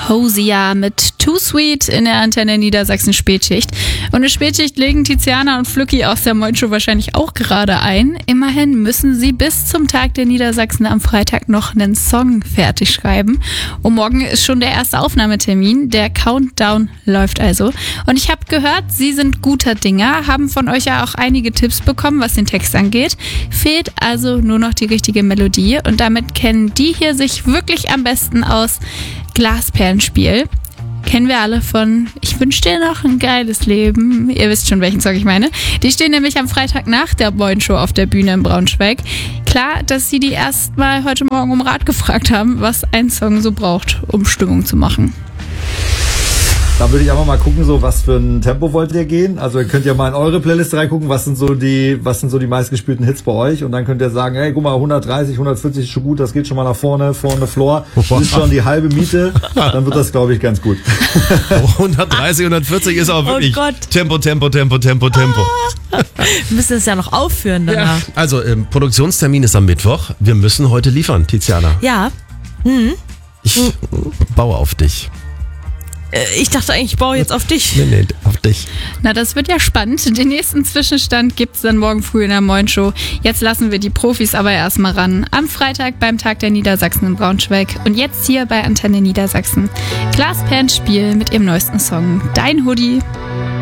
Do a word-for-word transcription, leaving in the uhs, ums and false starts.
Hosier mit Too Sweet in der Antenne Niedersachsen Spätschicht. Und eine Spätschicht legen Tiziana und Flücki aus der Moin Show wahrscheinlich auch gerade ein. Immerhin müssen sie bis zum Tag der Niedersachsen am Freitag noch einen Song fertig schreiben. Und morgen ist schon der erste Aufnahmetermin. Der Countdown läuft also. Und ich habe gehört, sie sind guter Dinger, haben von euch ja auch einige Tipps bekommen, was den Text angeht. Fehlt also nur noch die richtige Melodie. Und damit kennen die hier sich wirklich am besten aus. Glasperlenspiel. Kennen wir alle von Ich wünsche dir noch ein geiles Leben. Ihr wisst schon, welchen Song ich meine. Die stehen nämlich am Freitag nach der Moin Show auf der Bühne in Braunschweig. Klar, dass sie die erst mal heute Morgen um Rat gefragt haben, was ein Song so braucht, um Stimmung zu machen. Da würde ich einfach mal gucken, so was für ein Tempo wollt ihr gehen. Also ihr könnt ja mal in eure Playlist reingucken, was sind so die, was sind so die meistgespielten Hits bei euch. Und dann könnt ihr sagen, hey, guck mal, hundertdreißig, hundertvierzig ist schon gut, das geht schon mal nach vorne, vorne Floor. Das ist schon die halbe Miete. Dann wird das, glaube ich, ganz gut. hundertdreißig, hundertvierzig ist auch wirklich oh Gott. Tempo, Tempo, Tempo, Tempo, Tempo. Wir müssen es ja noch aufführen danach. Ja. Also, ähm, Produktionstermin ist am Mittwoch. Wir müssen heute liefern, Tiziana. Ja. Hm. Ich baue auf dich. Ich dachte eigentlich, ich baue jetzt auf dich. Nee, nee, auf dich. Na, das wird ja spannend. Den nächsten Zwischenstand gibt's dann morgen früh in der Moin Show. Jetzt lassen wir die Profis aber erstmal ran. Am Freitag beim Tag der Niedersachsen in Braunschweig. Und jetzt hier bei Antenne Niedersachsen. Glasperlenspiel mit ihrem neuesten Song. Dein Hoodie.